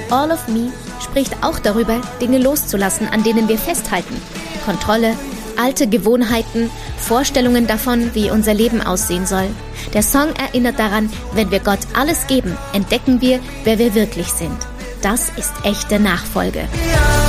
All of Me spricht auch darüber, Dinge loszulassen, an denen wir festhalten. Kontrolle, alte Gewohnheiten, Vorstellungen davon, wie unser Leben aussehen soll. Der Song erinnert daran, wenn wir Gott alles geben, entdecken wir, wer wir wirklich sind. Das ist echte Nachfolge.